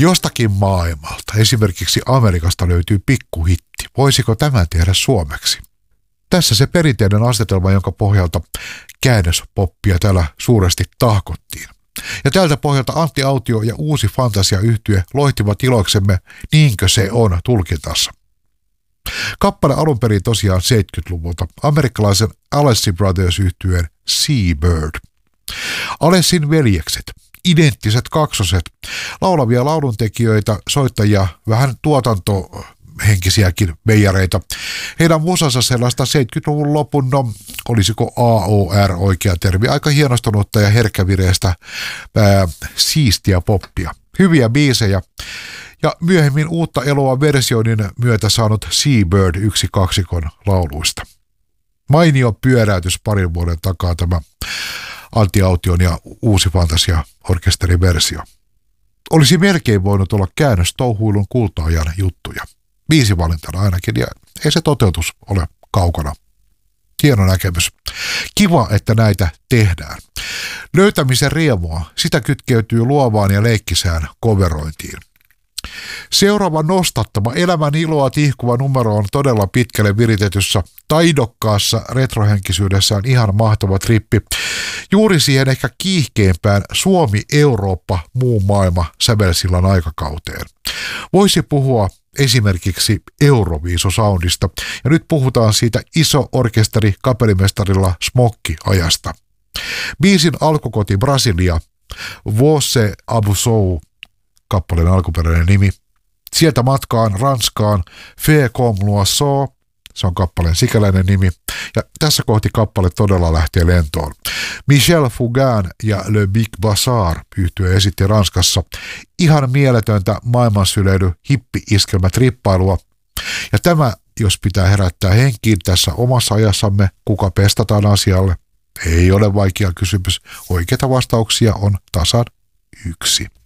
Jostakin maailmalta, esimerkiksi Amerikasta löytyy pikkuhitti. Voisiko tämän tehdä suomeksi? Tässä se perinteinen asetelma, jonka pohjalta käännöspoppia täällä suuresti tahkottiin. Ja tältä pohjalta Antti Autio ja Uusi Fantasia-yhtye loihtivat iloksemme Niinkö se on -tulkintassa. Kappale alun perin tosiaan 70-luvulta amerikkalaisen Alessi Brothers-yhtyeen Seabird. Alessin veljekset, identtiset kaksoset, laulavia lauluntekijöitä, soittajia, vähän tuotantohenkisiäkin veijareita. Heidän musansa sellaista 70-luvun lopun, olisiko AOR oikea termi, aika hienostunutta ja herkkävireistä siistiä poppia. Hyviä biisejä. Ja myöhemmin uutta eloa versioinnin myötä saanut Seabird yksi kaksikon lauluista. Mainio pyöräytys parin vuoden takaa tämä Antti Aution ja Uusi Fantasia-orkesterin versio. Olisi melkein voinut olla käännöstouhuilun kulta-ajan juttuja. Biisivalintana ainakin, ja ei se toteutus ole kaukana. Hieno näkemys. Kiva, että näitä tehdään. Löytämisen riemua, sitä kytkeytyy luovaan ja leikkisään coverointiin. Seuraava nostattama elämän iloa tihkuva numero on todella pitkälle viritetyssä, taidokkaassa retrohenkisyydessään ihan mahtava trippi. Juuri siihen ehkä kiihkeimpään Suomi, Eurooppa, muu maailma sävelsillan aikakauteen. Voisi puhua esimerkiksi Euroviiso-soundista, ja nyt puhutaan siitä iso orkesteri kapellimestarilla Smokki-ajasta. Biisin alkukoti Brasilia, Você abusou, kappaleen alkuperäinen nimi. Sieltä matkaan Ranskaan, Fais comme l'oiseau, se on kappaleen sikäläinen nimi. Ja tässä kohti kappale todella lähtee lentoon. Michel Fugain ja Le Big Bazaar -yhtye esitti Ranskassa ihan mieletöntä maailmansyleily hippi-iskelmätrippailua. Ja tämä, jos pitää herättää henkiin tässä omassa ajassamme, kuka pestataan asialle, ei ole vaikea kysymys. Oikeita vastauksia on tasan 1.